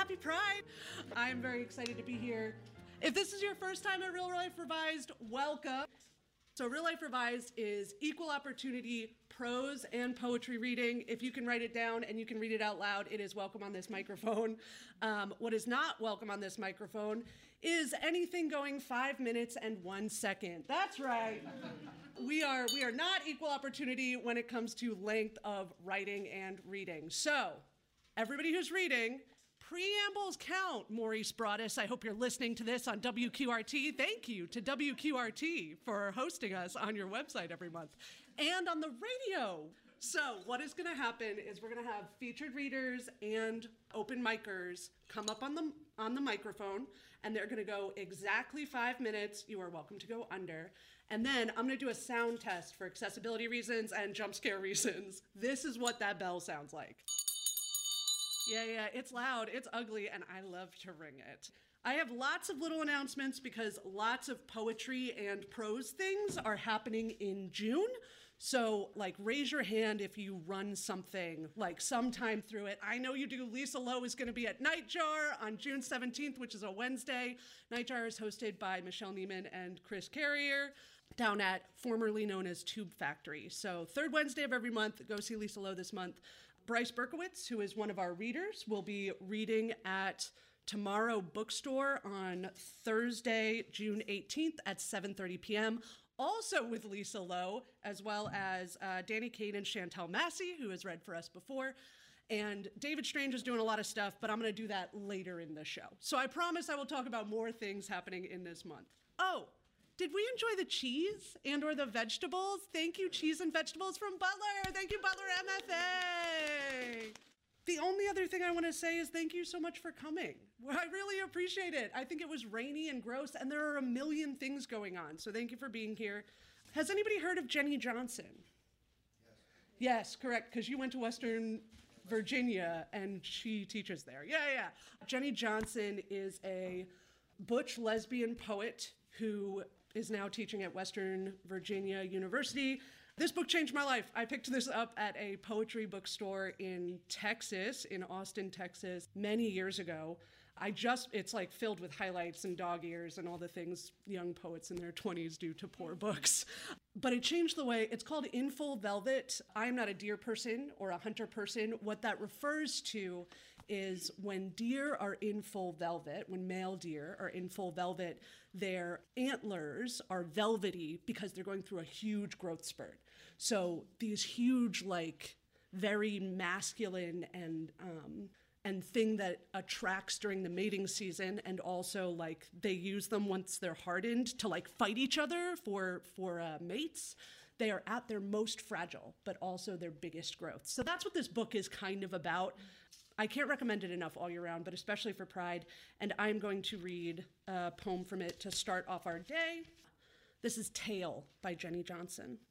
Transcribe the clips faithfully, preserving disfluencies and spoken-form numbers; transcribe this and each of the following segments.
Happy Pride! I'm very excited to be here. If this is your first time at Real Life Revised, welcome. So Real Life Revised is equal opportunity prose and poetry reading. If you can write it down and you can read it out loud, it is welcome on this microphone. Um, what is not welcome on this microphone is anything going five minutes and one second. That's right. We are, we are not equal opportunity when it comes to length of writing and reading. So, everybody who's reading, preambles count, Maurice Broaddus. I hope you're listening to this on W Q R T. Thank you to W Q R T for hosting us on your website every month and on the radio. So what is going to happen is we're going to have featured readers and open micers come up on the on the microphone, and they're going to go exactly five minutes. You are welcome to go under. And then I'm going to do a sound test for accessibility reasons and jump scare reasons. This is what that bell sounds like. Yeah, yeah, it's loud, it's ugly, and I love to ring it. I have lots of little announcements because lots of poetry and prose things are happening in June. So, like, raise your hand if you run something, like, sometime through it. I know you do. Lisa Lowe is going to be at Nightjar on June seventeenth, which is a Wednesday. Nightjar is hosted by Michelle Neiman and Chris Carrier down at formerly known as Tube Factory. So, third Wednesday of every month, go see Lisa Lowe this month. Bryce Berkowitz, who is one of our readers, will be reading at Tomorrow Bookstore on Thursday, June eighteenth at seven thirty p.m., also with Lisa Lowe, as well as uh, Danny Kane and Chantel Massey, who has read for us before. And David Strange is doing a lot of stuff, but I'm going to do that later in the show. So I promise I will talk about more things happening in this month. Oh, did we enjoy the cheese and or the vegetables? Thank you, cheese and vegetables from Butler. Thank you, Butler M F A. The only other thing I want to say is thank you so much for coming. Well, I really appreciate it. I think it was rainy and gross, and there are a million things going on. So thank you for being here. Has anybody heard of Jenny Johnson? Yes. Yes, correct, because you went to Western Virginia, and she teaches there. Yeah, yeah. Jenny Johnson is a butch lesbian poet who is now teaching at Western Virginia University. This book changed my life. I picked this up at a poetry bookstore in Texas, in Austin, Texas, many years ago. I just, it's like filled with highlights and dog ears and all the things young poets in their twenties do to poor books. But it changed the way, it's called In Full Velvet. I'm not a deer person or a hunter person. What that refers to is when deer are in full velvet, when male deer are in full velvet, their antlers are velvety because they're going through a huge growth spurt. So these huge, like, very masculine and um, and thing that attracts during the mating season, and also, like, they use them once they're hardened to, like, fight each other for, for uh, mates. They are at their most fragile, but also their biggest growth. So that's what this book is kind of about. I can't recommend it enough all year round, but especially for Pride. And I'm going to read a poem from it to start off our day. This is Tale by Jenny Johnson.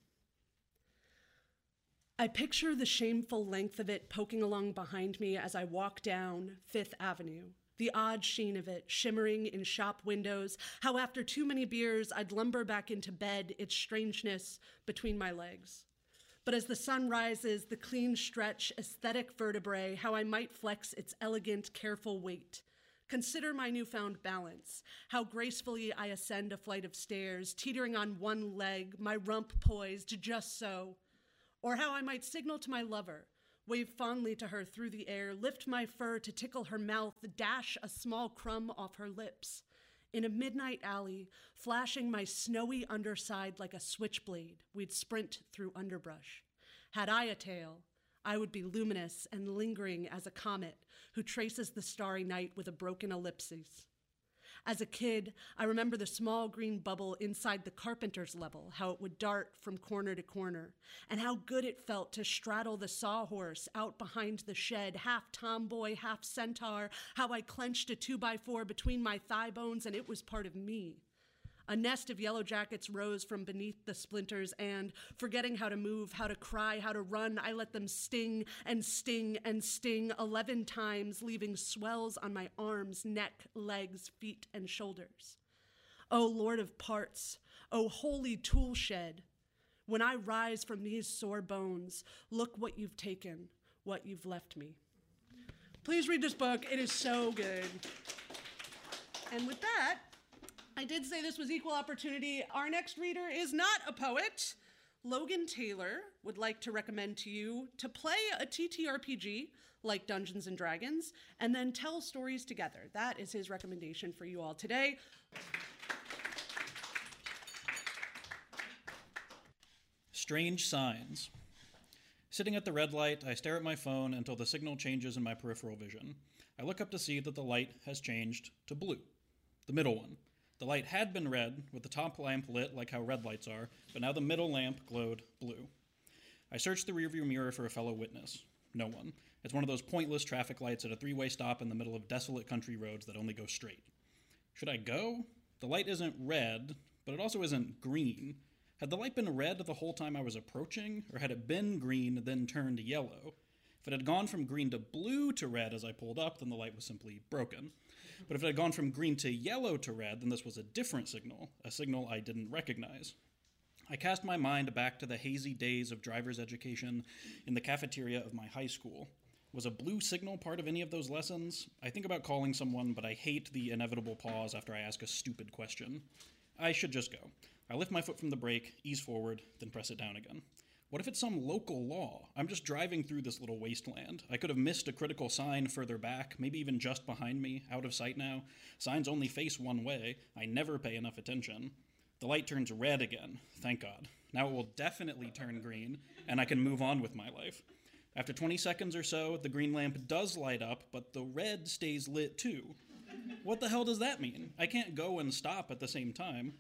I picture the shameful length of it poking along behind me as I walk down Fifth Avenue. The odd sheen of it shimmering in shop windows, how after too many beers I'd lumber back into bed, its strangeness between my legs. But as the sun rises, the clean stretch, aesthetic vertebrae, how I might flex its elegant, careful weight. Consider my newfound balance, how gracefully I ascend a flight of stairs, teetering on one leg, my rump poised just so. Or how I might signal to my lover, wave fondly to her through the air, lift my fur to tickle her mouth, dash a small crumb off her lips. In a midnight alley, flashing my snowy underside like a switchblade, we'd sprint through underbrush. Had I a tail, I would be luminous and lingering as a comet who traces the starry night with a broken ellipsis. As a kid, I remember the small green bubble inside the carpenter's level, how it would dart from corner to corner, and how good it felt to straddle the sawhorse out behind the shed, half tomboy, half centaur, how I clenched a two-by-four between my thigh bones, and it was part of me. A nest of yellow jackets rose from beneath the splinters, and, forgetting how to move, how to cry, how to run, I let them sting and sting and sting eleven times, leaving swells on my arms, neck, legs, feet, and shoulders. O Lord of parts, O holy tool shed, when I rise from these sore bones, look what you've taken, what you've left me. Please read this book. It is so good. And with that, I did say this was equal opportunity. Our next reader is not a poet. Logan Taylor would like to recommend to you to play a T T R P G like Dungeons and Dragons and then tell stories together. That is his recommendation for you all today. Strange signs. Sitting at the red light, I stare at my phone until the signal changes in my peripheral vision. I look up to see that the light has changed to blue. The middle one. The light had been red, with the top lamp lit like how red lights are, but now the middle lamp glowed blue. I search the rearview mirror for a fellow witness. No one. It's one of those pointless traffic lights at a three-way stop in the middle of desolate country roads that only go straight. Should I go? The light isn't red, but it also isn't green. Had the light been red the whole time I was approaching, or had it been green, then turned yellow? If it had gone from green to blue to red as I pulled up, then the light was simply broken. But if it had gone from green to yellow to red, then this was a different signal, a signal I didn't recognize. I cast my mind back to the hazy days of driver's education in the cafeteria of my high school. Was a blue signal part of any of those lessons? I think about calling someone, but I hate the inevitable pause after I ask a stupid question. I should just go. I lift my foot from the brake, ease forward, then press it down again. What if it's some local law? I'm just driving through this little wasteland. I could have missed a critical sign further back, maybe even just behind me, out of sight now. Signs only face one way. I never pay enough attention. The light turns red again, thank God. Now it will definitely turn green, and I can move on with my life. After twenty seconds or so, the green lamp does light up, but the red stays lit too. What the hell does that mean? I can't go and stop at the same time.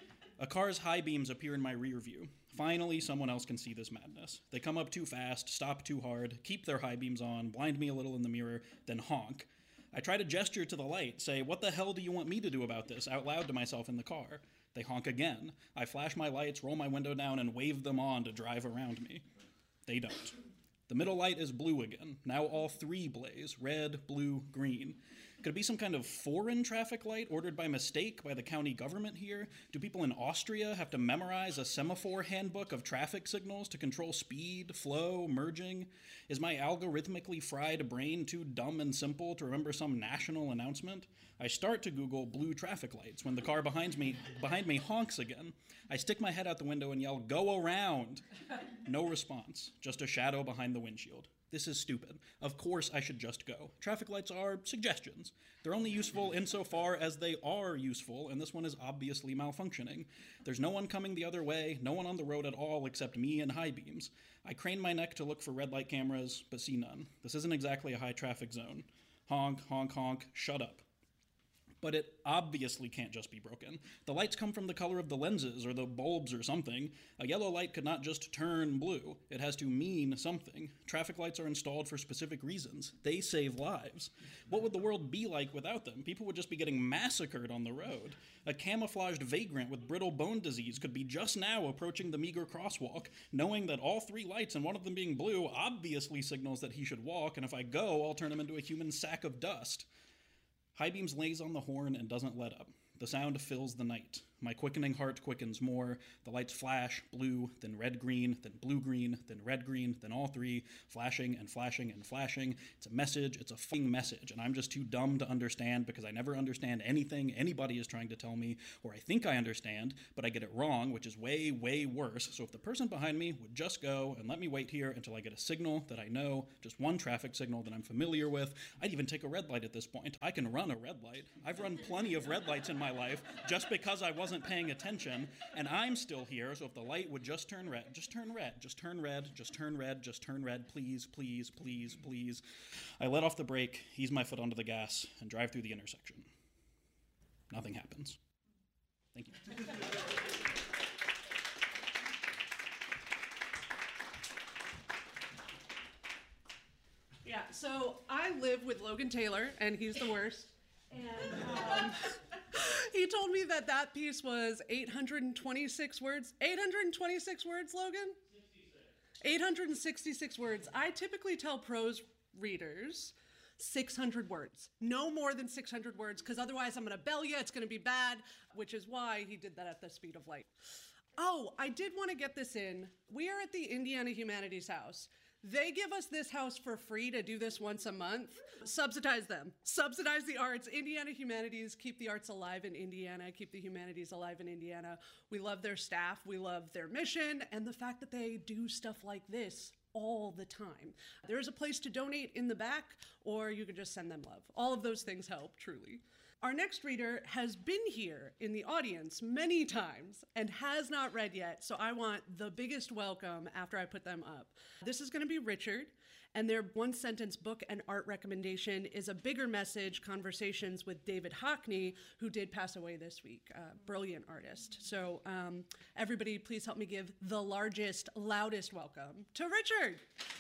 A car's high beams appear in my rear view. Finally, someone else can see this madness. They come up too fast, stop too hard, keep their high beams on, blind me a little in the mirror, then honk. I try to gesture to the light, say, "What the hell do you want me to do about this?" out loud to myself in the car. They honk again. I flash my lights, roll my window down, and wave them on to drive around me. They don't. The middle light is blue again. Now all three blaze, red, blue, green. Could it be some kind of foreign traffic light ordered by mistake by the county government here? Do people in Austria have to memorize a semaphore handbook of traffic signals to control speed, flow, merging? Is my algorithmically fried brain too dumb and simple to remember some national announcement? I start to Google blue traffic lights when the car behind me, behind me honks again. I stick my head out the window and yell, "Go around!" No response, just a shadow behind the windshield. This is stupid. Of course I should just go. Traffic lights are suggestions. They're only useful insofar as they are useful, and this one is obviously malfunctioning. There's no one coming the other way, no one on the road at all except me and high beams. I crane my neck to look for red light cameras, but see none. This isn't exactly a high traffic zone. Honk, honk, honk, shut up. But it obviously can't just be broken. The lights come from the color of the lenses or the bulbs or something. A yellow light could not just turn blue. It has to mean something. Traffic lights are installed for specific reasons. They save lives. What would the world be like without them? People would just be getting massacred on the road. A camouflaged vagrant with brittle bone disease could be just now approaching the meager crosswalk, knowing that all three lights and one of them being blue obviously signals that he should walk, and if I go, I'll turn him into a human sack of dust. High beams lays on the horn and doesn't let up. The sound fills the night. My quickening heart quickens more. The lights flash, blue, then red-green, then blue-green, then red-green, then all three, flashing and flashing and flashing. It's a message, it's a fucking message, and I'm just too dumb to understand because I never understand anything anybody is trying to tell me, or I think I understand, but I get it wrong, which is way, way worse. So if the person behind me would just go and let me wait here until I get a signal that I know, just one traffic signal that I'm familiar with, I'd even take a red light at this point. I can run a red light. I've run plenty of red lights in my life just because I wasn't paying attention, and I'm still here, so if the light would just turn red, just turn red, just turn red, just turn red, just turn red, please, please, please, please. I let off the brake, ease my foot onto the gas, and drive through the intersection. Nothing happens. Thank you. Yeah, so I live with Logan Taylor, and he's the worst. And um, he told me that that piece was eight hundred twenty-six words. eight hundred twenty-six words, Logan? sixty-six. eight hundred sixty-six words. I typically tell prose readers six hundred words. No more than six hundred words, because otherwise I'm going to bell you. It's going to be bad, which is why he did that at the speed of light. Oh, I did want to get this in. We are at the Indiana Humanities House. They give us this house for free to do this once a month. Subsidize them. Subsidize the arts. Indiana Humanities, keep the arts alive in Indiana, keep the humanities alive in Indiana. We love their staff. We love their mission and the fact that they do stuff like this all the time. There's a place to donate in the back, or you can just send them love. All of those things help, truly. Our next reader has been here in the audience many times and has not read yet, so I want the biggest welcome after I put them up. This is going to be Richard, and their one-sentence book and art recommendation is A Bigger Message, Conversations with David Hockney, who did pass away this week, uh, brilliant artist. So um, everybody, please help me give the largest, loudest welcome to Richard.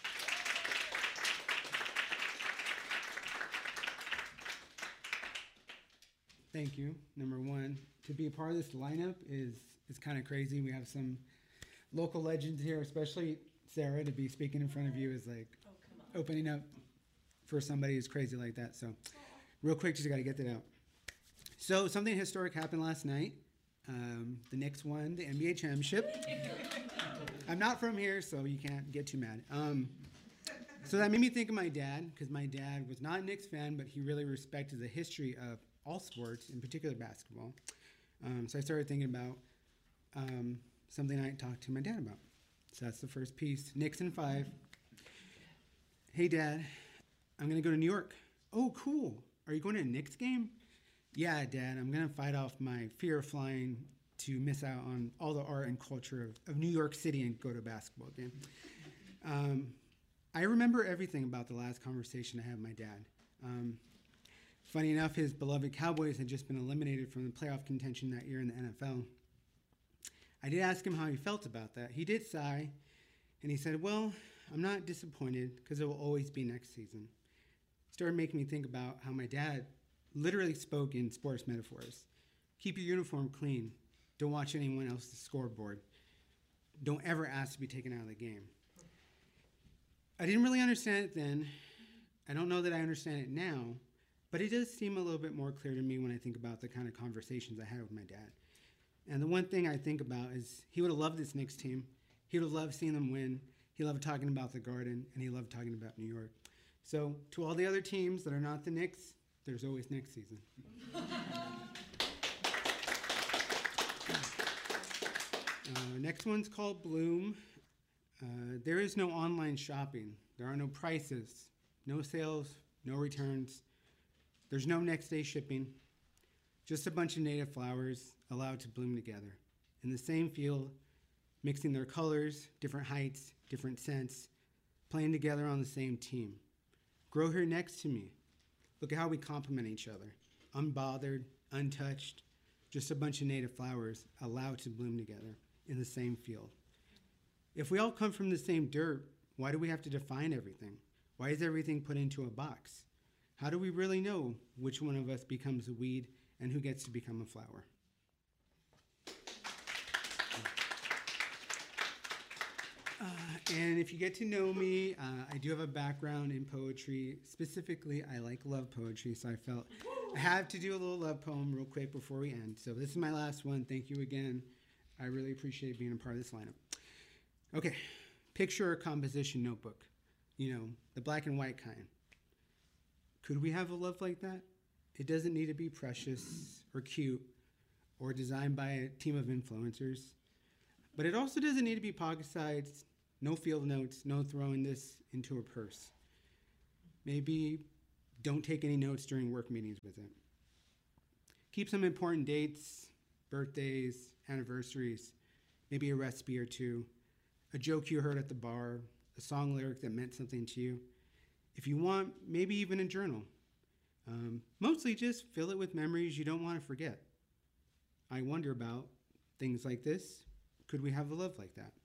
Thank you. Number one, to be a part of this lineup is is kind of crazy. We have some local legends here, especially Sarah, to be speaking in front of you is like oh, opening up for somebody who's crazy like that. So real quick, just got to get that out. So something historic happened last night. Um, the Knicks won the N B A championship. I'm not from here, so you can't get too mad. Um, so that made me think of my dad, because my dad was not a Knicks fan, but he really respected the history of all sports, in particular basketball. Um, so I started thinking about um, something I talked to my dad about. So that's the first piece. Knicks in five. Hey, Dad, I'm going to go to New York. Oh, cool. Are you going to a Knicks game? Yeah, Dad, I'm going to fight off my fear of flying to miss out on all the art and culture of, of New York City and go to a basketball game. Um, I remember everything about the last conversation I had with my dad. Um, Funny enough, his beloved Cowboys had just been eliminated from the playoff contention that year in the N F L. I did ask him how he felt about that. He did sigh, and he said, well, I'm not disappointed because it will always be next season. It started making me think about how my dad literally spoke in sports metaphors. Keep your uniform clean. Don't watch anyone else's scoreboard. Don't ever ask to be taken out of the game. I didn't really understand it then. I don't know that I understand it now. But it does seem a little bit more clear to me when I think about the kind of conversations I had with my dad. And the one thing I think about is he would have loved this Knicks team. He would have loved seeing them win. He loved talking about the Garden, and he loved talking about New York. So to all the other teams that are not the Knicks, there's always next season. uh, next one's called Bloom. Uh, there is no online shopping. There are no prices, no sales, no returns. There's no next day shipping, just a bunch of native flowers allowed to bloom together in the same field, mixing their colors, different heights, different scents, playing together on the same team. Grow here next to me. Look at how we complement each other. Unbothered, untouched, just a bunch of native flowers allowed to bloom together in the same field. If we all come from the same dirt, why do we have to define everything? Why is everything put into a box? How do we really know which one of us becomes a weed and who gets to become a flower? Uh, and if you get to know me, uh, I do have a background in poetry. Specifically, I like love poetry, so I felt I have to do a little love poem real quick before we end. So this is my last one. Thank you again. I really appreciate being a part of this lineup. Okay, picture a composition notebook, you know, the black and white kind. Could we have a love like that? It doesn't need to be precious or cute or designed by a team of influencers. But it also doesn't need to be pocket-sized, no field notes, no throwing this into a purse. Maybe don't take any notes during work meetings with it. Keep some important dates, birthdays, anniversaries, maybe a recipe or two, a joke you heard at the bar, a song lyric that meant something to you. If you want, maybe even a journal. Um, mostly just fill it with memories you don't want to forget. I wonder about things like this. Could we have a love like that?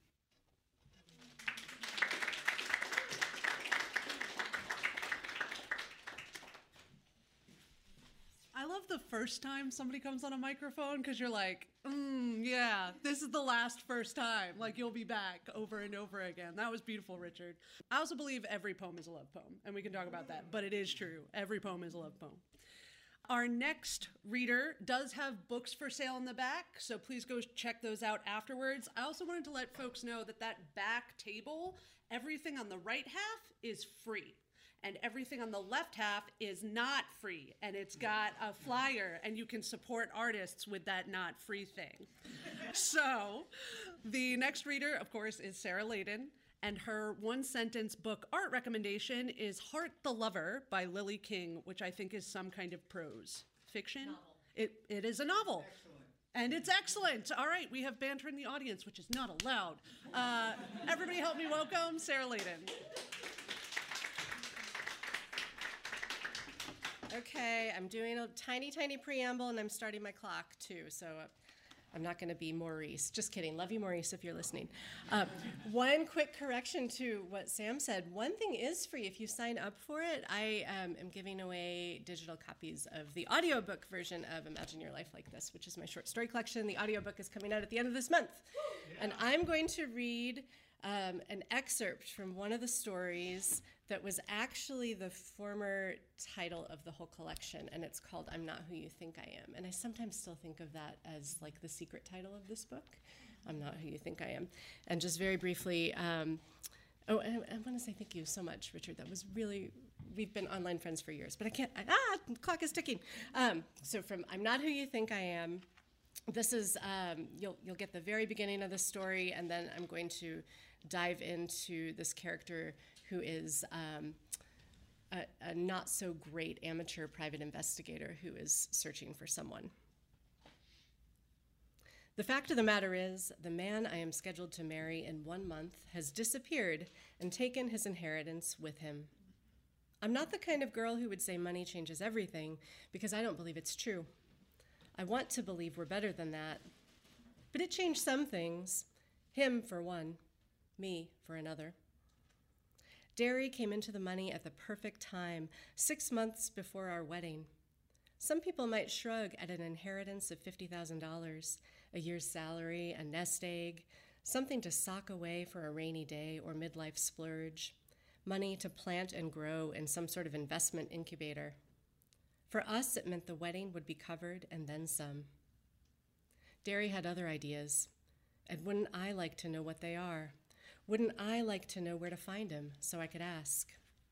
I love the first time somebody comes on a microphone because you're like, mm, yeah, this is the last first time. Like, you'll be back over and over again. That was beautiful, Richard. I also believe every poem is a love poem, and we can talk about that, but it is true. Every poem is a love poem. Our next reader does have books for sale in the back, so please go check those out afterwards. I also wanted to let folks know that that back table Everything on the right half is free, and everything on the left half is not free, and it's got a flyer, and you can support artists with that not free thing. So the next reader, of course, is Sarah Layden, and her one-sentence book art recommendation is Heart the Lover by Lily King, which I think is some kind of prose fiction. Novel. It, it is a novel. And it's excellent. All right, we have banter in the audience, which is not allowed. Uh, everybody help me welcome Sarah Layden. Okay, I'm doing a tiny, tiny preamble, and I'm starting my clock, too, so uh, I'm not going to be Maurice. Just kidding. Love you, Maurice, if you're listening. Uh, one quick correction to what Sam said. One thing is free. If you sign up for it, I um, am giving away digital copies of the audiobook version of Imagine Your Life Like This, which is my short story collection. The audiobook is coming out at the end of this month. Yeah. And I'm going to read um, an excerpt from one of the stories that was actually the former title of the whole collection, and it's called I'm Not Who You Think I Am. And I sometimes still think of that as like the secret title of this book, I'm Not Who You Think I Am. And just very briefly, um, oh, I, I want to say thank you so much, Richard. That was really, we've been online friends for years, but I can't, I, ah, the clock is ticking. Um, so from I'm Not Who You Think I Am, this is, um, you'll, you'll get the very beginning of the story, and then I'm going to dive into this character who is um, a, a not-so-great amateur private investigator who is searching for someone. The fact of the matter is, the man I am scheduled to marry in one month has disappeared and taken his inheritance with him. I'm not the kind of girl who would say money changes everything, because I don't believe it's true. I want to believe we're better than that. But it changed some things. Him, for one. Me, for another. Derry came into the money at the perfect time, six months before our wedding. Some people might shrug at an inheritance of fifty thousand dollars, a year's salary, a nest egg, something to sock away for a rainy day or midlife splurge, money to plant and grow in some sort of investment incubator. For us, it meant the wedding would be covered and then some. Derry had other ideas, and wouldn't I like to know what they are? Wouldn't I like to know where to find him so I could ask?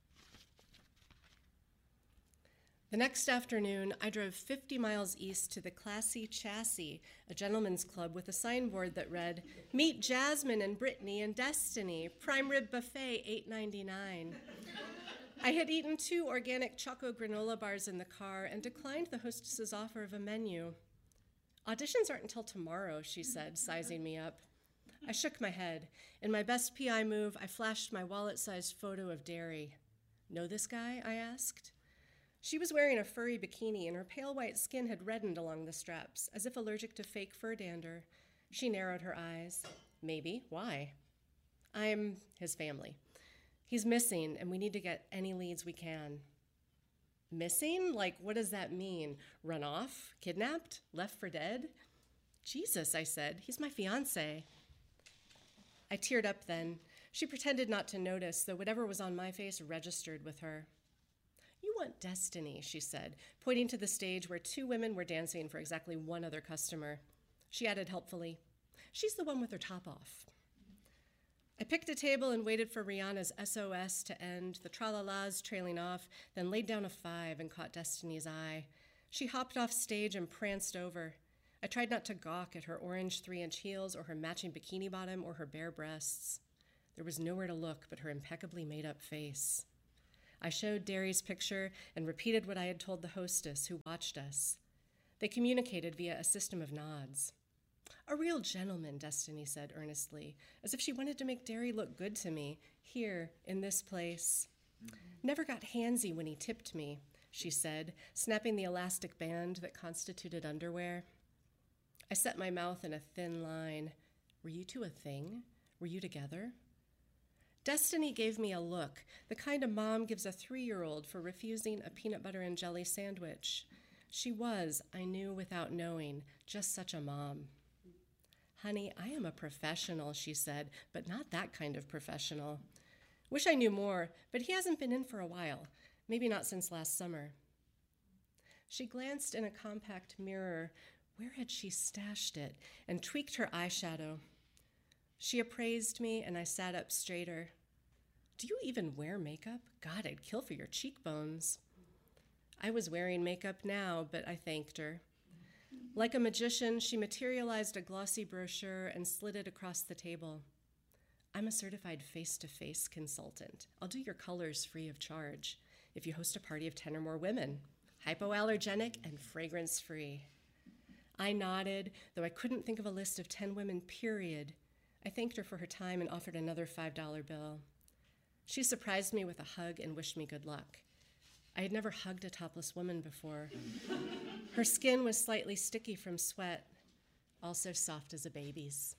The next afternoon, I drove fifty miles east to the Classy Chassis, a gentleman's club with a signboard that read, "Meet Jasmine and Brittany and Destiny, prime rib buffet, eight ninety-nine." I had eaten two organic Choco granola bars in the car and declined the hostess's offer of a menu. "Auditions aren't until tomorrow," she said, sizing me up. I shook my head. In my best P I move, I flashed my wallet-sized photo of Derry. "Know this guy?" I asked. She was wearing a furry bikini, and her pale white skin had reddened along the straps, as if allergic to fake fur dander. She narrowed her eyes. "Maybe. Why?" "I'm his family. He's missing, and we need to get any leads we can." "Missing? Like, what does that mean? Run off? Kidnapped? Left for dead?" "Jesus," I said. "He's my fiancé." I teared up then. She pretended not to notice, though whatever was on my face registered with her. "You want Destiny," she said, pointing to the stage where two women were dancing for exactly one other customer. She added helpfully, "She's the one with her top off." I picked a table and waited for Rihanna's S O S to end, the tra-la-las trailing off, then laid down a five and caught Destiny's eye. She hopped off stage and pranced over. I tried not to gawk at her orange three-inch heels or her matching bikini bottom or her bare breasts. There was nowhere to look but her impeccably made-up face. I showed Derry's picture and repeated what I had told the hostess who watched us. They communicated via a system of nods. "A real gentleman," Destiny said earnestly, as if she wanted to make Derry look good to me, here, in this place. "Never got handsy when he tipped me," she said, snapping the elastic band that constituted underwear. I set my mouth in a thin line. "Were you two a thing? Were you together?" Destiny gave me a look, the kind a mom gives a three-year-old for refusing a peanut butter and jelly sandwich. She was, I knew without knowing, just such a mom. "Honey, I am a professional," she said, "but not that kind of professional. Wish I knew more, but he hasn't been in for a while, maybe not since last summer." She glanced in a compact mirror. Where had she stashed it? And tweaked her eyeshadow. She appraised me, and I sat up straighter. "Do you even wear makeup? God, I'd kill for your cheekbones." I was wearing makeup now, but I thanked her. Like a magician, she materialized a glossy brochure and slid it across the table. "I'm a certified face-to-face consultant. I'll do your colors free of charge if you host a party of ten or more women, hypoallergenic and fragrance-free." I nodded, though I couldn't think of a list of ten women, period. I thanked her for her time and offered another five dollar bill. She surprised me with a hug and wished me good luck. I had never hugged a topless woman before. Her skin was slightly sticky from sweat, also soft as a baby's.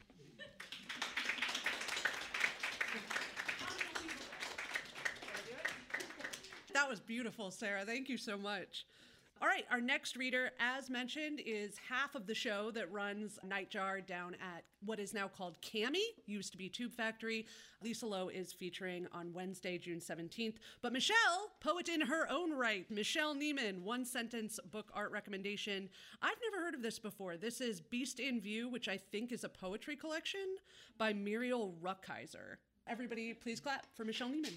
That was beautiful, Sarah. Thank you so much. All right, our next reader, as mentioned, is half of the show that runs Nightjar down at what is now called Cami, used to be Tube Factory. Lisa Lowe is featuring on Wednesday, June seventeenth. But Michelle, poet in her own right, Michelle Neiman, one-sentence book art recommendation. I've never heard of this before. This is Beast in View, which I think is a poetry collection by Muriel Ruckhiser. Everybody, please clap for Michelle Neiman.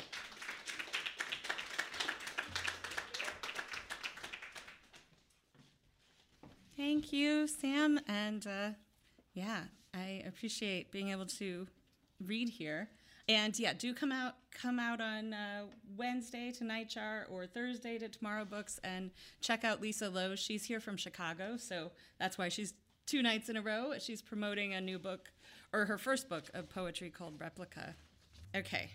Thank you, Sam, and uh, yeah, I appreciate being able to read here. And yeah, do come out come out on uh, Wednesday to Nightjar or Thursday to Tomorrow Books and check out Lisa Lowe. She's here from Chicago, so that's why she's two nights in a row. She's promoting a new book, or her first book of poetry called Replica. Okay,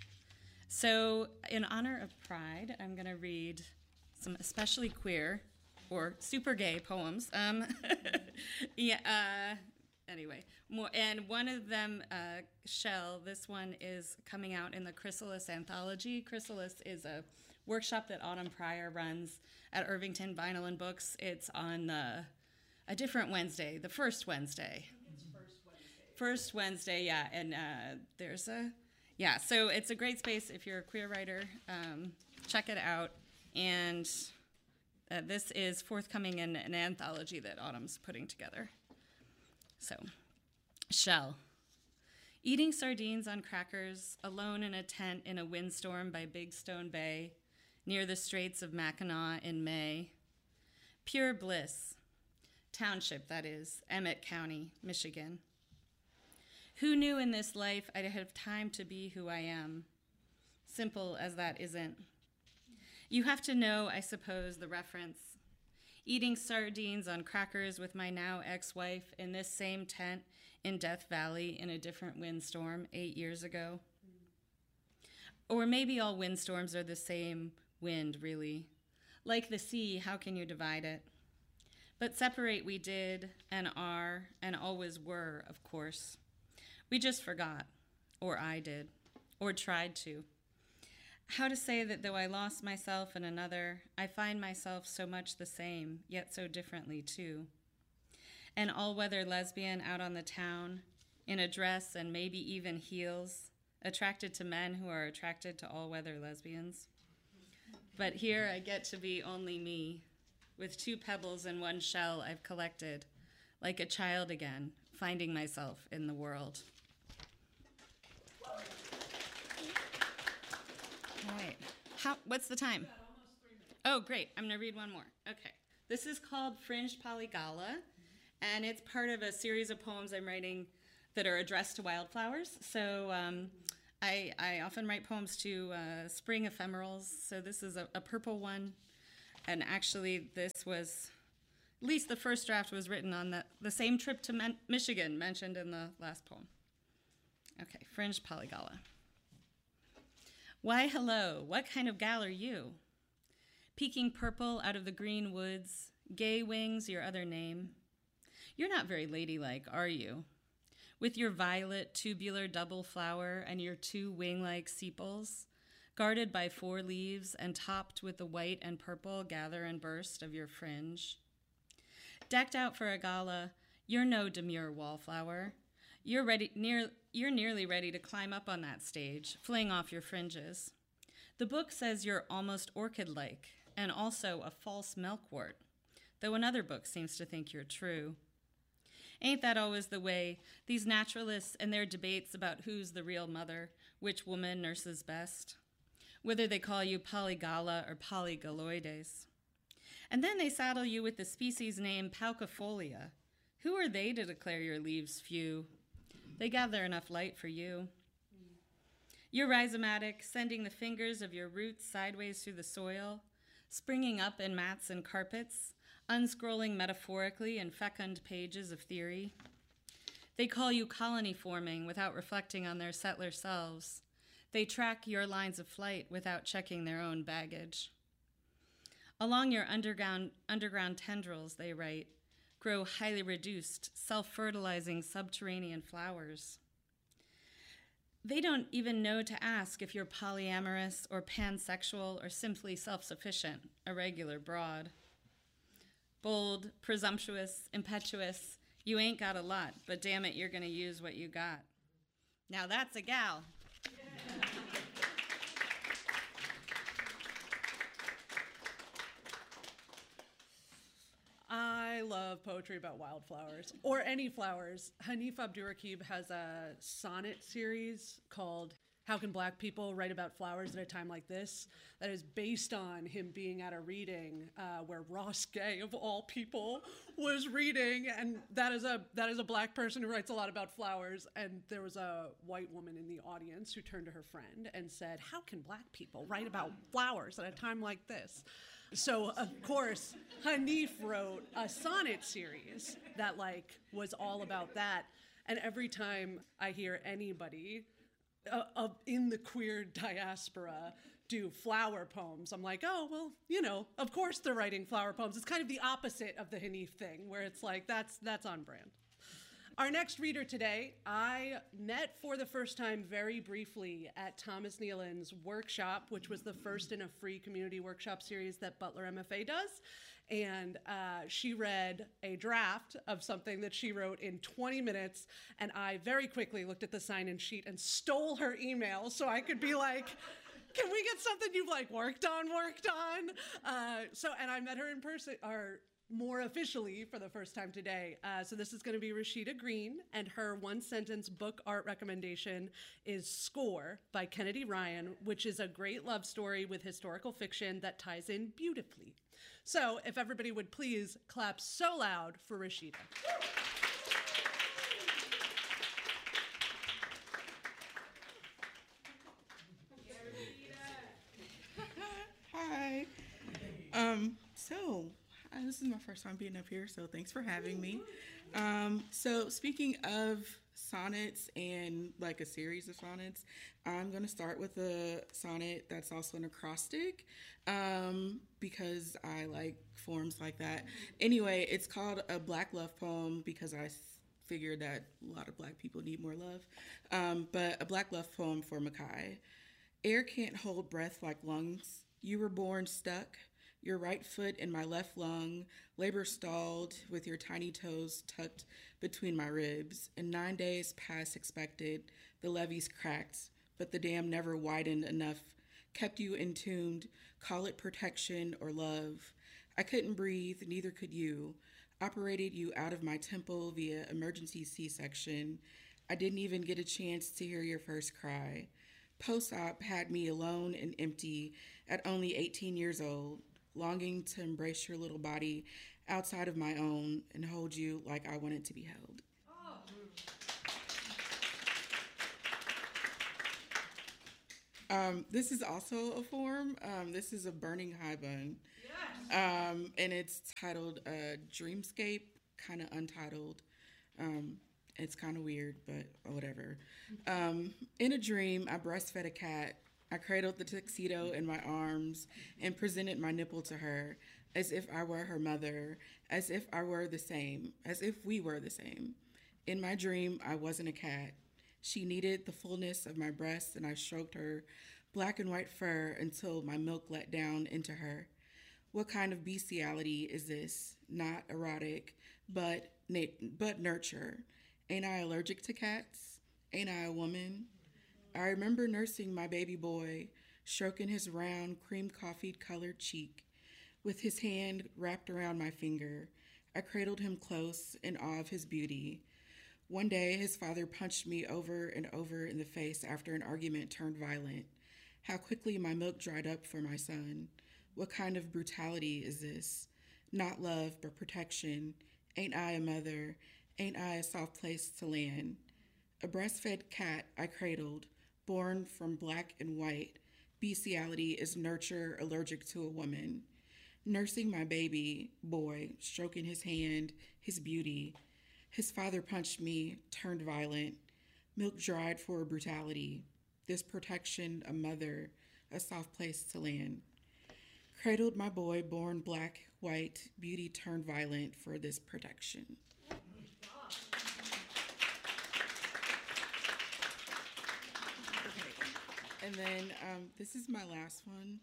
so in honor of Pride, I'm going to read some especially queer or super gay poems. Um, yeah. Uh, anyway, more, and one of them, uh, Shell. This one is coming out in the Chrysalis anthology. Chrysalis is a workshop that Autumn Pryor runs at Irvington Vinyl and Books. It's on the a different Wednesday, the first Wednesday. It's first Wednesday. First Wednesday, yeah. And uh, there's a yeah. So it's a great space if you're a queer writer. Um, check it out. And Uh, this is forthcoming in an anthology that Autumn's putting together. So, Shell. Eating sardines on crackers, alone in a tent in a windstorm by Big Stone Bay, near the Straits of Mackinac in May. Pure bliss. Township, that is, Emmett County, Michigan. Who knew in this life I'd have time to be who I am? Simple as that isn't. You have to know, I suppose, the reference. Eating sardines on crackers with my now ex-wife in this same tent in Death Valley in a different windstorm eight years ago. Or maybe all windstorms are the same wind, really. Like the sea, how can you divide it? But separate we did, and are, and always were, of course. We just forgot, or I did, or tried to. How to say that though I lost myself in another, I find myself so much the same, yet so differently too. An all-weather lesbian out on the town, in a dress and maybe even heels, attracted to men who are attracted to all-weather lesbians. But here I get to be only me, with two pebbles and one shell I've collected, like a child again, finding myself in the world. All right. How, what's the time? Oh, great. I'm going to read one more. Okay. This is called Fringed Polygala, and it's part of a series of poems I'm writing that are addressed to wildflowers. So um, I, I often write poems to uh, spring ephemerals. So this is a, a purple one. And actually, this was, at least the first draft was written on the, the same trip to Men- Michigan mentioned in the last poem. Okay, Fringed Polygala. Why, hello, what kind of gal are you? Peeking purple out of the green woods, gay wings your other name. You're not very ladylike, are you? With your violet tubular double flower and your two wing-like sepals, guarded by four leaves and topped with the white and purple gather and burst of your fringe. Decked out for a gala, you're no demure wallflower. You're ready, near, you're nearly ready to climb up on that stage, fling off your fringes. The book says you're almost orchid-like, and also a false milkwort, though another book seems to think you're true. Ain't that always the way, these naturalists and their debates about who's the real mother, which woman nurses best, whether they call you polygala or polygaloides. And then they saddle you with the species name Paucifolia. Who are they to declare your leaves few? They gather enough light for you. You're rhizomatic, sending the fingers of your roots sideways through the soil, springing up in mats and carpets, unscrolling metaphorically in fecund pages of theory. They call you colony forming without reflecting on their settler selves. They track your lines of flight without checking their own baggage. Along your underground, underground tendrils, they write, grow highly reduced, self-fertilizing subterranean flowers. They don't even know to ask if you're polyamorous or pansexual or simply self-sufficient, a regular broad. Bold, presumptuous, impetuous, you ain't got a lot, but damn it, you're gonna use what you got. Now that's a gal. I love poetry about wildflowers, or any flowers. Hanif Abdurraqib has a sonnet series called How Can Black People Write About Flowers at a Time Like This? That is based on him being at a reading uh, where Ross Gay, of all people, was reading, and that is a that is a black person who writes a lot about flowers, and there was a white woman in the audience who turned to her friend and said, how can black people write about flowers at a time like this? So, of course, Hanif wrote a sonnet series that, like, was all about that. And every time I hear anybody uh, uh, in the queer diaspora do flower poems, I'm like, oh, well, you know, of course they're writing flower poems. It's kind of the opposite of the Hanif thing, where it's like, that's that's on brand. Our next reader today, I met for the first time very briefly at Thomas Nealon's workshop, which was the first in a free community workshop series that Butler M F A does. And uh, she read a draft of something that she wrote in twenty minutes, and I very quickly looked at the sign-in sheet and stole her email so I could be like, can we get something you've like worked on, worked on? Uh, so, and I met her in person, or more officially for the first time today. Uh, so this is going to be Rashida Green, and her one-sentence book art recommendation is Score by Kennedy Ryan, which is a great love story with historical fiction that ties in beautifully. So if everybody would please clap so loud for Rashida. Hi. Um, so, uh, this is my first time being up here, so thanks for having me. Um, so, speaking of sonnets and like a series of sonnets, I'm going to start with a sonnet that's also an acrostic um, because I like forms like that. Anyway, it's called a Black Love Poem because I figured that a lot of Black people need more love. Um, but a Black Love Poem for Makai. Air can't hold breath like lungs. You were born stuck. Your right foot in my left lung, labor stalled with your tiny toes tucked between my ribs. And nine days past expected, the levees cracked, but the dam never widened enough, kept you entombed, call it protection or love. I couldn't breathe, neither could you. Operated you out of my temple via emergency C-section. I didn't even get a chance to hear your first cry. Post-op had me alone and empty at only eighteen years old, longing to embrace your little body outside of my own and hold you like I wanted to be held. Oh. Um, this is also a form. Um, this is a Burning High Bun. Yes. Um, and it's titled uh, Dreamscape, kind of untitled. Um, it's kind of weird, but whatever. Um, in a dream, I breastfed a cat. I cradled the tuxedo in my arms and presented my nipple to her as if I were her mother, as if I were the same, as if we were the same. In my dream, I wasn't a cat. She needed the fullness of my breasts, and I stroked her black and white fur until my milk let down into her. What kind of bestiality is this? Not erotic, but but nurture. Ain't I allergic to cats? Ain't I a woman? I remember nursing my baby boy, stroking his round, cream-coffeed colored cheek. With his hand wrapped around my finger, I cradled him close in awe of his beauty. One day, his father punched me over and over in the face after an argument turned violent. How quickly my milk dried up for my son. What kind of brutality is this? Not love, but protection. Ain't I a mother? Ain't I a soft place to land? A breastfed cat I cradled, born from black and white. Bestiality is nurture allergic to a woman. Nursing my baby boy, stroking his hand, his beauty. His father punched me, turned violent. Milk dried for brutality. This protection, a mother, a soft place to land. Cradled my boy, born black, white, beauty turned violent for this protection. Okay, and then um, this is my last one.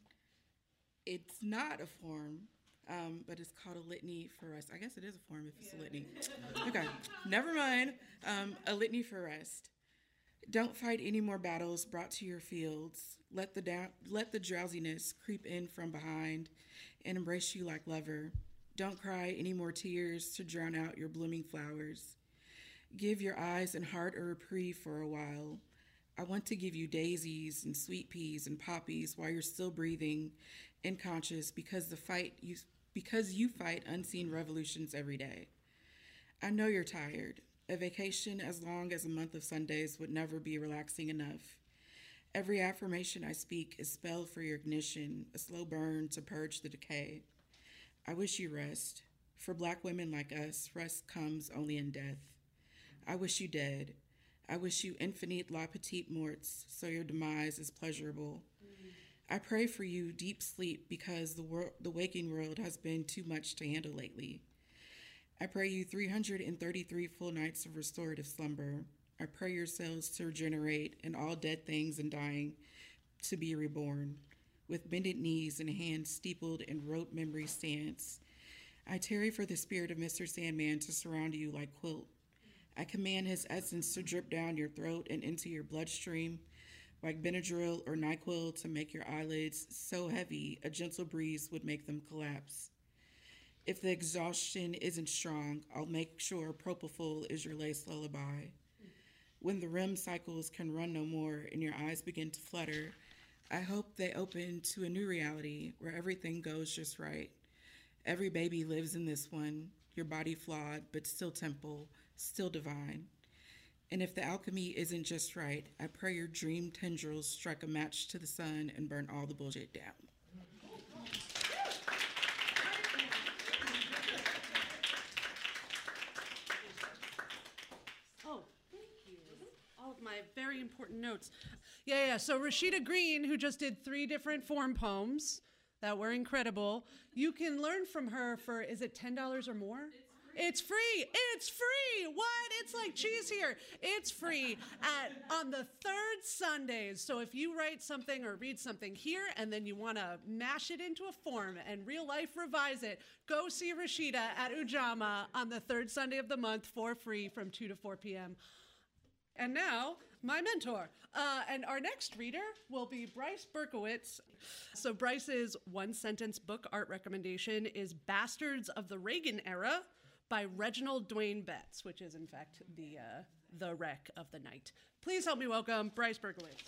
It's not a form, um, but it's called a litany for rest. I guess it is a form if it's yeah. a litany. Okay, never mind. Um, a litany for rest. Don't fight any more battles brought to your fields. Let the down, let the drowsiness creep in from behind and embrace you like lover. Don't cry any more tears to drown out your blooming flowers. Give your eyes and heart a reprieve for a while. I want to give you daisies and sweet peas and poppies while you're still breathing and conscious because the fight you because you fight unseen revolutions every day. I know you're tired. A vacation as long as a month of Sundays would never be relaxing enough. Every affirmation I speak is spell for your ignition, a slow burn to purge the decay. I wish you rest. For black women like us, rest comes only in death. I wish you dead. I wish you infinite la petite morts, so your demise is pleasurable. Mm. I pray for you deep sleep because the wor- the waking world has been too much to handle lately. I pray you three hundred thirty-three full nights of restorative slumber. I pray your cells to regenerate and all dead things and dying to be reborn. With bended knees and hands steepled in rote memory stance, I tarry for the spirit of Mister Sandman to surround you like quilt. I command his essence to drip down your throat and into your bloodstream like Benadryl or NyQuil to make your eyelids so heavy a gentle breeze would make them collapse. If the exhaustion isn't strong, I'll make sure propofol is your lace lullaby. When the R E M cycles can run no more and your eyes begin to flutter, I hope they open to a new reality where everything goes just right. Every baby lives in this one, your body flawed, but still temple, still divine. And if the alchemy isn't just right, I pray your dream tendrils strike a match to the sun and burn all the bullshit down. Oh, thank you. All of my very important notes. Yeah, yeah, so Rashida Green, who just did three different form poems that were incredible, you can learn from her for, is it ten dollars or more? It's free. It's free. What? It's like cheese here. It's free at on the third Sundays. So if you write something or read something here and then you want to mash it into a form and real life revise it, go see Rashida at Ujamaa on the third Sunday of the month for free from two to four p.m. And now, my mentor. Uh, and our next reader will be Bryce Berkowitz. So Bryce's one-sentence book art recommendation is Bastards of the Reagan Era by Reginald Dwayne Betts, which is, in fact, the uh, the wreck of the night. Please help me welcome Bryce Berkowitz.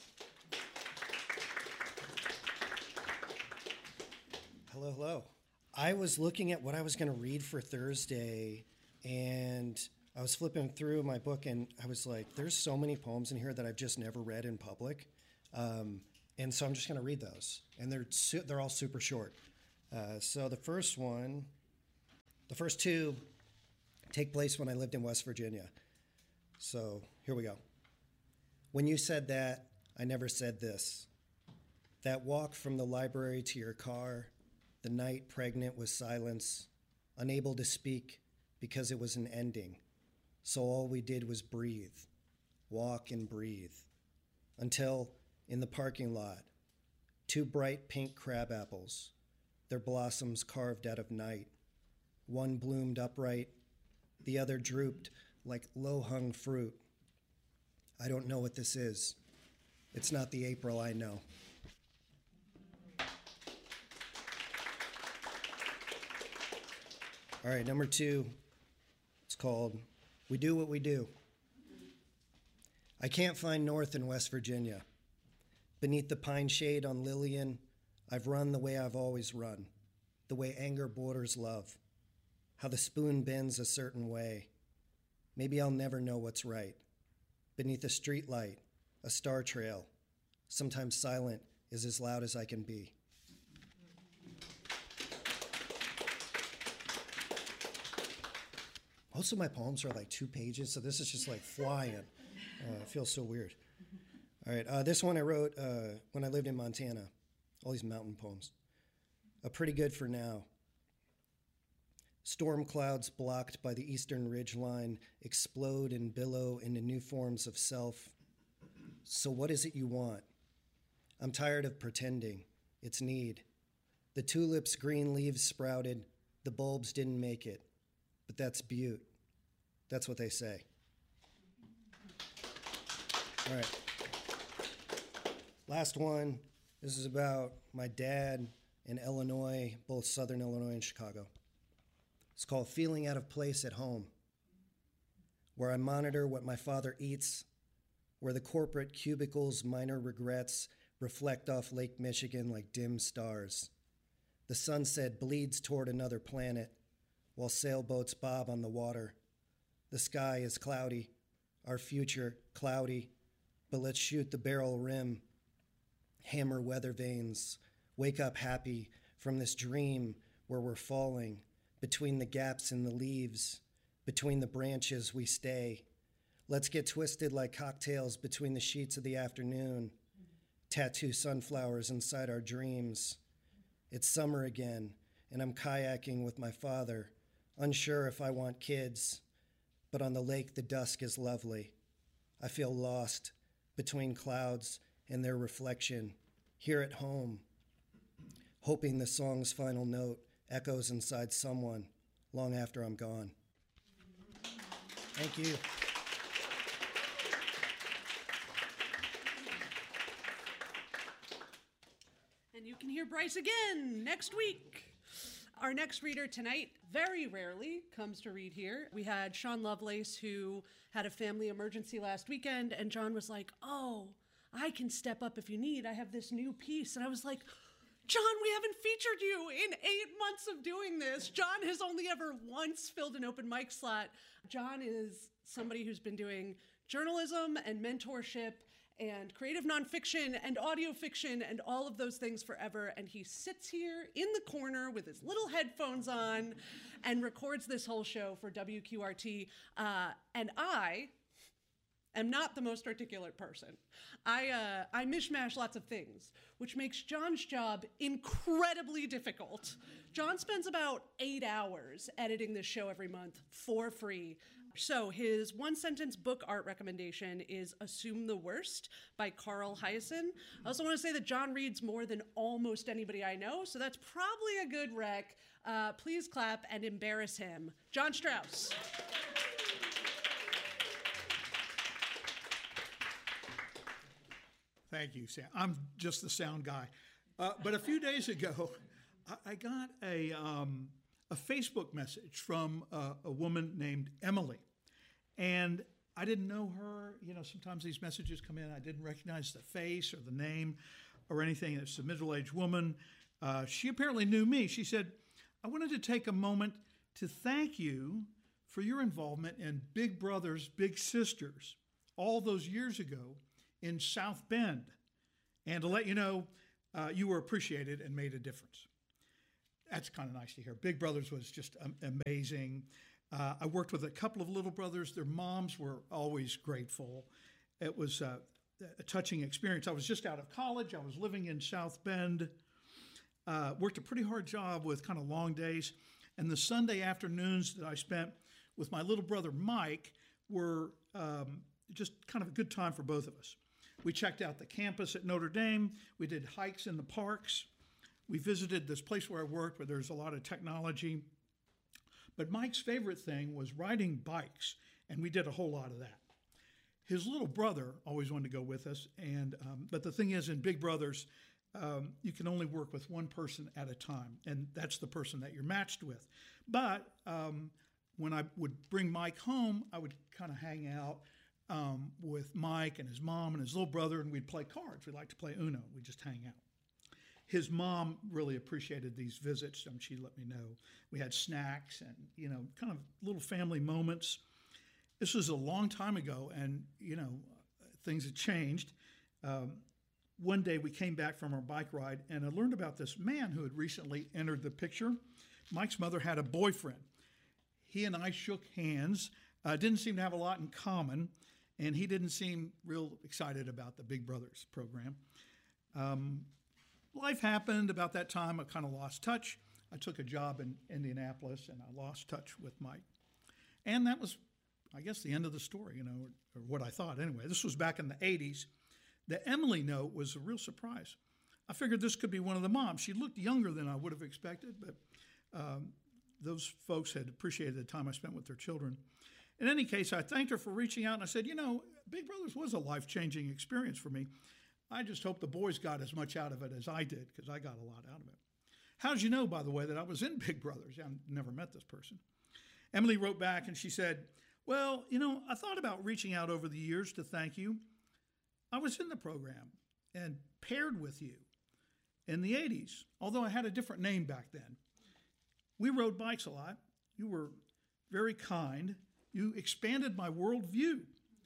Hello, hello. I was looking at what I was going to read for Thursday, and I was flipping through my book, and I was like, there's so many poems in here that I've just never read in public, um, and so I'm just going to read those. And they're su- they're all super short. Uh, so the first one, the first two take place when I lived in West Virginia. So here we go. When you said that, I never said this. That walk from the library to your car, the night pregnant with silence, unable to speak because it was an ending. So all we did was breathe, walk and breathe, until in the parking lot, two bright pink crab apples, their blossoms carved out of night. One bloomed upright, the other drooped like low-hung fruit. I don't know what this is. It's not the April I know. All right, number two, it's called We Do What We Do. I can't find north in West Virginia. Beneath the pine shade on Lillian, I've run the way I've always run, the way anger borders love, how the spoon bends a certain way. Maybe I'll never know what's right. Beneath a street light, a star trail, sometimes silent is as loud as I can be. Most of my poems are like two pages, so this is just like flying. Uh, it feels so weird. All right, uh, this one I wrote uh, when I lived in Montana. All these mountain poems. A pretty good for now. Storm clouds blocked by the eastern ridge line explode and billow into new forms of self. So what is it you want? I'm tired of pretending. It's need. The tulips' green leaves sprouted. The bulbs didn't make it. But that's beaut. That's what they say. All right. Last one. This is about my dad in Illinois, both Southern Illinois and Chicago. It's called Feeling Out of Place at Home, where I monitor what my father eats, where the corporate cubicles' minor regrets reflect off Lake Michigan like dim stars. The sunset bleeds toward another planet, while sailboats bob on the water. The sky is cloudy, our future cloudy, but let's shoot the barrel rim, hammer weather vanes, wake up happy from this dream where we're falling. Between the gaps in the leaves, between the branches we stay. Let's get twisted like cocktails between the sheets of the afternoon. Tattoo sunflowers inside our dreams. It's summer again, and I'm kayaking with my father, unsure if I want kids, but on the lake the dusk is lovely. I feel lost between clouds and their reflection, here at home, hoping the song's final note echoes inside someone long after I'm gone. Thank you. And you can hear Bryce again next week. Our next reader tonight very rarely comes to read here. We had Sean Lovelace, who had a family emergency last weekend, and John was like, oh, I can step up if you need. I have this new piece. And I was like, John, we haven't featured you in eight months of doing this. John has only ever once filled an open mic slot. John is somebody who's been doing journalism and mentorship and creative nonfiction and audio fiction and all of those things forever. And he sits here in the corner with his little headphones on and records this whole show for W Q R T. Uh, and I am not the most articulate person. I, uh, I mishmash lots of things, which makes John's job incredibly difficult. John spends about eight hours editing this show every month for free. So his one-sentence book art recommendation is Assume the Worst by Carl Hyacin. I also want to say that John reads more than almost anybody I know, so that's probably a good rec. Uh, please clap and embarrass him. John Strauss. Thank you, Sam. I'm just the sound guy. Uh, but a few days ago, I, I got a, um, a Facebook message from uh, a woman named Emily. And I didn't know her. You know, sometimes these messages come in, I didn't recognize the face or the name or anything. It's a middle-aged woman. Uh, she apparently knew me. She said, I wanted to take a moment to thank you for your involvement in Big Brothers, Big Sisters all those years ago in South Bend, and to let you know uh, you were appreciated and made a difference. That's kind of nice to hear. Big Brothers was just um, amazing. Uh, I worked with a couple of little brothers. Their moms were always grateful. It was uh, a touching experience. I was just out of college. I was living in South Bend. Uh, worked a pretty hard job with kind of long days. And the Sunday afternoons that I spent with my little brother Mike were um, just kind of a good time for both of us. We checked out the campus at Notre Dame. We did hikes in the parks. We visited this place where I worked where there's a lot of technology. But Mike's favorite thing was riding bikes, and we did a whole lot of that. His little brother always wanted to go with us, and um, but the thing is, in Big Brothers, um, you can only work with one person at a time, and that's the person that you're matched with. But um, when I would bring Mike home, I would kind of hang out um, with Mike and his mom and his little brother, and we'd play cards. We like to play Uno. We'd just hang out. His mom really appreciated these visits, and she let me know. We had snacks and, you know, kind of little family moments. This was a long time ago, and, you know, things had changed. Um, one day we came back from our bike ride, and I learned about this man who had recently entered the picture. Mike's mother had a boyfriend. He and I shook hands, uh, didn't seem to have a lot in common, and he didn't seem real excited about the Big Brothers program. Um, life happened. About that time, I kind of lost touch. I took a job in Indianapolis, and I lost touch with Mike. And that was, I guess, the end of the story, you know, or, or what I thought anyway. This was back in the eighties. The Emily note was a real surprise. I figured this could be one of the moms. She looked younger than I would have expected, but um, those folks had appreciated the time I spent with their children. In any case, I thanked her for reaching out, and I said, you know, Big Brothers was a life-changing experience for me. I just hope the boys got as much out of it as I did, because I got a lot out of it. How did you know, by the way, that I was in Big Brothers? I never met this person. Emily wrote back, and she said, well, you know, I thought about reaching out over the years to thank you. I was in the program and paired with you in the eighties, although I had a different name back then. We rode bikes a lot. You were very kind. You expanded my worldview.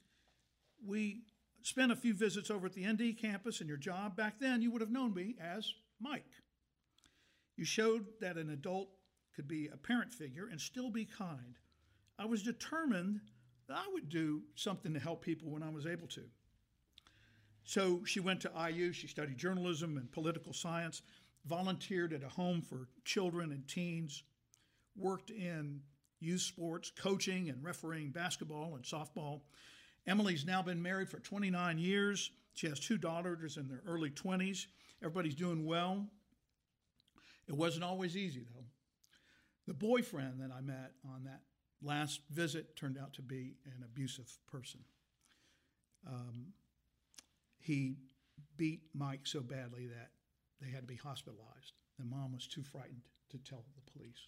We spent a few visits over at the N D campus, and your job back then, you would have known me as Mike. You showed that an adult could be a parent figure and still be kind. I was determined that I would do something to help people when I was able to. So she went to I U, she studied journalism and political science, volunteered at a home for children and teens, worked in youth sports, coaching and refereeing basketball and softball. Emily's now been married for twenty-nine years. She has two daughters in their early twenties. Everybody's doing well. It wasn't always easy, though. The boyfriend that I met on that last visit turned out to be an abusive person. Um, He beat Mike so badly that they had to be hospitalized. The mom was too frightened to tell the police.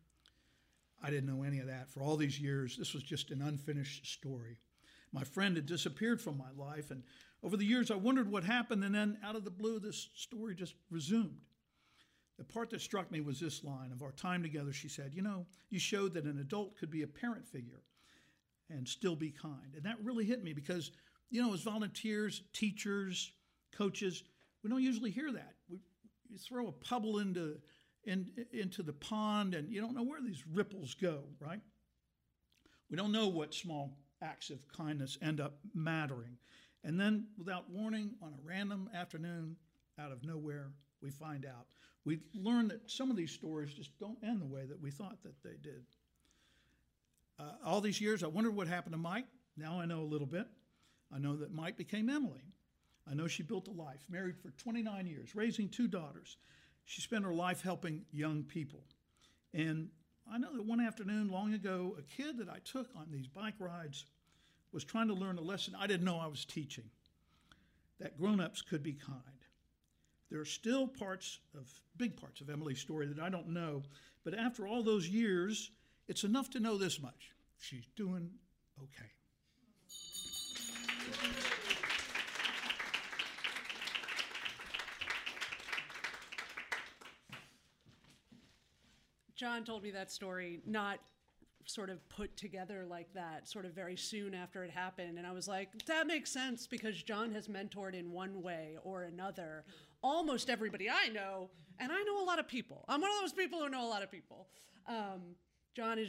I didn't know any of that. For all these years, this was just an unfinished story. My friend had disappeared from my life, and over the years I wondered what happened, and then out of the blue, this story just resumed. The part that struck me was this line of our time together. She said, you know, you showed that an adult could be a parent figure and still be kind. And that really hit me because, you know, as volunteers, teachers, coaches, we don't usually hear that. We, you throw a pebble into, in, into the pond and you don't know where these ripples go, right? We don't know what small acts of kindness end up mattering. And then without warning, on a random afternoon, out of nowhere, we find out. We learn that some of these stories just don't end the way that we thought that they did. Uh, all these years, I wondered what happened to Mike. Now I know a little bit. I know that Mike became Emily. I know she built a life, married for twenty-nine years, raising two daughters. She spent her life helping young people. And I know that one afternoon long ago, a kid that I took on these bike rides was trying to learn a lesson I didn't know I was teaching, that grown-ups could be kind. There are still parts of, big parts of Emily's story that I don't know, but after all those years, it's enough to know this much. She's doing okay. John told me that story not sort of put together like that, sort of very soon after it happened. And I was like, that makes sense because John has mentored in one way or another almost everybody I know, and I know a lot of people. I'm one of those people who know a lot of people. Um, John is